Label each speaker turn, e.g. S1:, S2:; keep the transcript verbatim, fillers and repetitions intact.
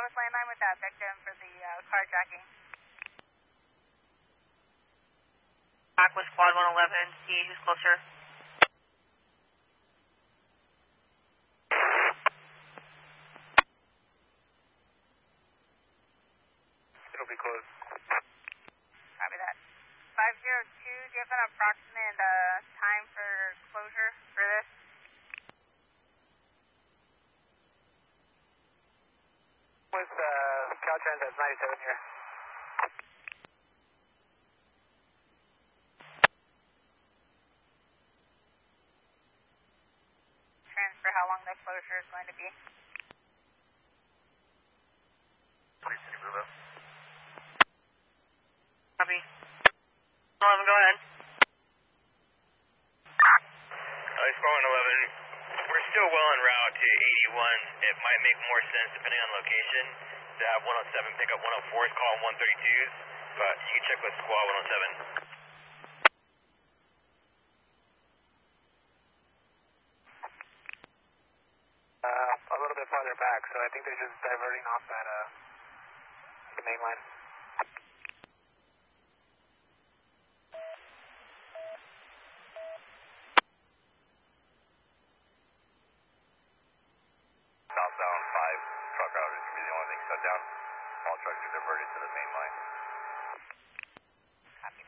S1: Southwest landline with that victim for the uh, carjacking.
S2: Back with squad one eleven, see who's closer.
S3: It'll be closed.
S1: Copy that. five zero two, do you have an approximate uh, time for closure for this?
S3: With uh, Caltrans at ninety-seven here.
S1: Transfer how long the closure is going to be.
S3: Please, can you move up?
S2: Copy. eleven, go ahead.
S4: Uh, squad one eleven, we're still well en route to eighty-one. It might make more sense, depending on location, to have one oh seven pick up one oh fours, call one thirty-twos, but you can check with squad one oh seven.
S3: Uh, a little bit farther back, so I think they're just diverting off that, uh, the main line.